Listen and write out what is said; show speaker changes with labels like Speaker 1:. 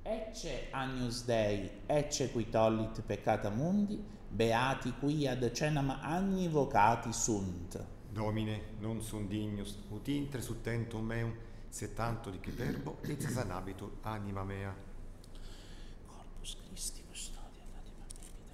Speaker 1: Ecce Agnus Dei, ecce qui tollit peccata mundi, beati qui ad cenam agni vocati sunt.
Speaker 2: Domine, non sunt dignus, ut intre tentum meum, se tanto dic verbo, et sanabitur anima mea.
Speaker 1: Corpus Christi.